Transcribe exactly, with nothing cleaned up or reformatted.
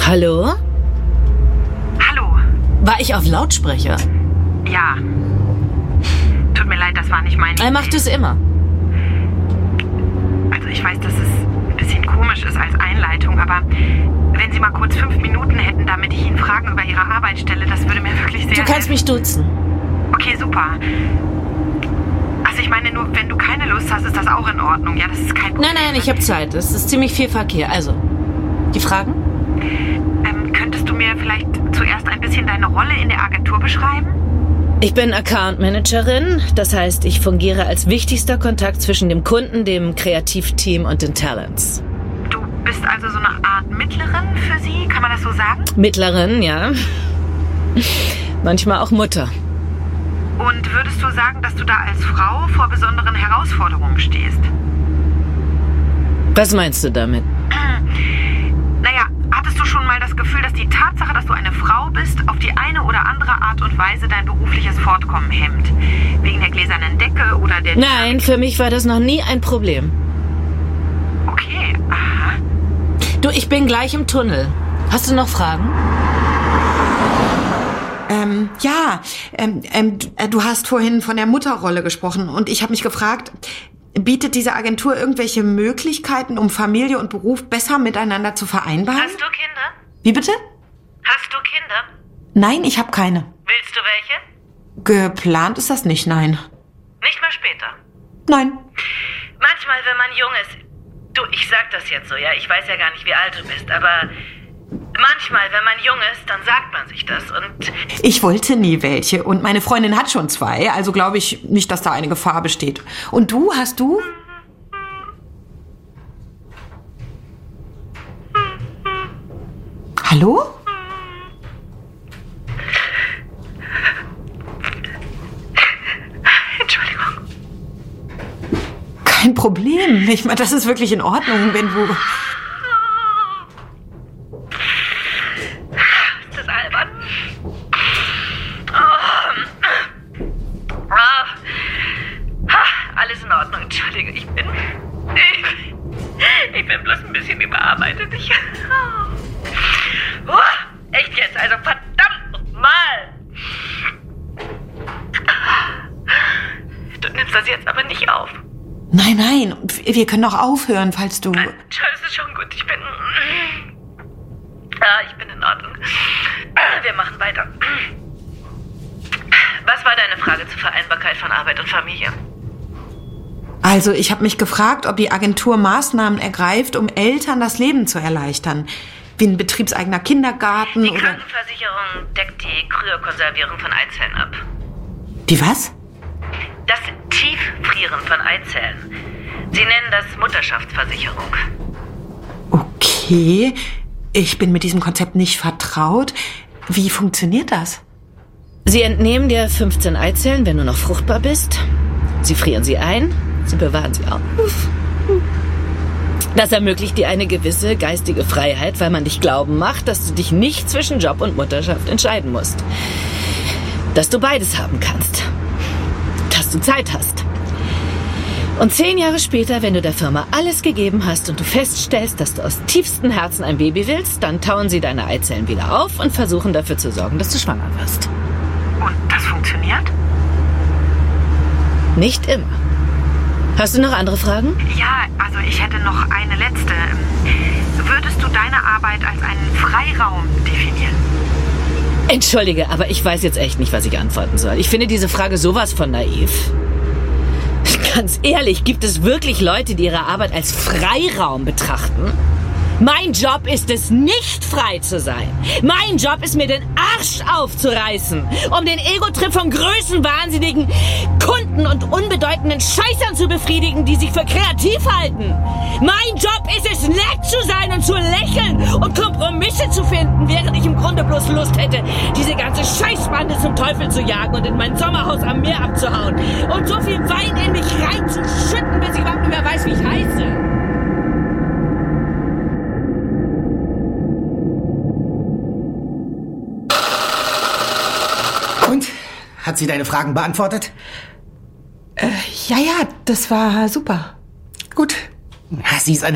Hallo? Hallo? War ich auf Lautsprecher? Ja. Tut mir leid, das war nicht meine Idee. Er macht es immer. Also ich weiß, dass es ein bisschen komisch ist als Einleitung, aber wenn Sie mal kurz fünf Minuten hätten, damit ich Ihnen Fragen über Ihre Arbeit stelle, das würde mir wirklich sehr Du kannst helfen. mich duzen. Okay, super. Also ich meine nur, wenn du keine Lust hast, ist das auch in Ordnung. Ja, das ist kein Problem. Nein, nein, ich habe Zeit. Es ist ziemlich viel Verkehr. Also, die Fragen? Ähm, könntest du mir vielleicht zuerst ein bisschen deine Rolle in der Agentur beschreiben? Ich bin Account Managerin. Das heißt, ich fungiere als wichtigster Kontakt zwischen dem Kunden, dem Kreativteam und den Talents. Du bist also so eine Art Mittlerin für sie, kann man das so sagen? Mittlerin, ja. Manchmal auch Mutter. Und würdest du sagen, dass du da als Frau vor besonderen Herausforderungen stehst? Was meinst du damit? Naja, hattest du schon mal das Gefühl, dass die Tatsache, dass du eine Frau bist, auf die eine oder andere Art und Weise dein berufliches Fortkommen hemmt? Wegen der gläsernen Decke oder der... Nein, für mich war das noch nie ein Problem. Okay, aha. Du, ich bin gleich im Tunnel. Hast du noch Fragen? Ähm, ja, ähm, ähm, du hast vorhin von der Mutterrolle gesprochen und ich habe mich gefragt, bietet diese Agentur irgendwelche Möglichkeiten, um Familie und Beruf besser miteinander zu vereinbaren? Hast du Kinder? Wie bitte? Hast du Kinder? Nein, ich habe keine. Willst du welche? Geplant ist das nicht, nein. Nicht mal später. Nein. Manchmal, wenn man jung ist... Du, ich sag das jetzt so, ja? Ich weiß ja gar nicht, wie alt du bist, aber... Manchmal, wenn man jung ist, dann sagt man sich das und... Ich wollte nie welche und meine Freundin hat schon zwei, also glaube ich nicht, dass da eine Gefahr besteht. Und du, hast du? Hallo? Entschuldigung. Kein Problem. Ich meine, das ist wirklich in Ordnung, wenn du... Alles in Ordnung, entschuldige, ich bin... Ich, ich bin bloß ein bisschen überarbeitet. Ich... Oh, echt jetzt, also verdammt nochmal! Du nimmst das jetzt aber nicht auf. Nein, nein, wir können auch aufhören, falls du... Das ist schon gut, ich bin... Ja, ich bin in Ordnung. Wir machen weiter. Was war deine Frage zur Vereinbarkeit von Arbeit und Familie? Also, ich habe mich gefragt, ob die Agentur Maßnahmen ergreift, um Eltern das Leben zu erleichtern. Wie ein betriebseigener Kindergarten Die oder... Krankenversicherung deckt die Kryokonservierung von Eizellen ab. Die was? Das Tieffrieren von Eizellen. Sie nennen das Mutterschaftsversicherung. Okay, ich bin mit diesem Konzept nicht vertraut. Wie funktioniert das? Sie entnehmen dir fünfzehn Eizellen, wenn du noch fruchtbar bist. Sie frieren sie ein, sie bewahren sie auf. Das ermöglicht dir eine gewisse geistige Freiheit, weil man dich glauben macht, dass du dich nicht zwischen Job und Mutterschaft entscheiden musst. Dass du beides haben kannst. Dass du Zeit hast. Und zehn Jahre später, wenn du der Firma alles gegeben hast und du feststellst, dass du aus tiefstem Herzen ein Baby willst, dann tauen sie deine Eizellen wieder auf und versuchen dafür zu sorgen, dass du schwanger wirst. Und das funktioniert? Nicht immer. Hast du noch andere Fragen? Ja, also ich hätte noch eine letzte. Würdest du deine Arbeit als einen Freiraum definieren? Entschuldige, aber ich weiß jetzt echt nicht, was ich antworten soll. Ich finde diese Frage sowas von naiv. Ganz ehrlich, gibt es wirklich Leute, die ihre Arbeit als Freiraum betrachten? Mein Job ist es, nicht frei zu sein. Mein Job ist, mir den Arsch aufzureißen, um den Ego-Trip von größenwahnsinnigen Kunden und unbedeutenden Scheißern zu befriedigen, die sich für kreativ halten. Mein Job ist es, nett zu sein und zu lächeln und Kompromisse zu finden, während ich im Grunde bloß Lust hätte, diese ganze Scheißbande zum Teufel zu jagen und in mein Sommerhaus am Meer abzuhauen und so viel Wein in mich reinzuschütten, bis ich überhaupt nicht mehr weiß, wie ich heiße. Und? Hat sie deine Fragen beantwortet? Äh, ja, ja, das war super. Gut. Sie ist eine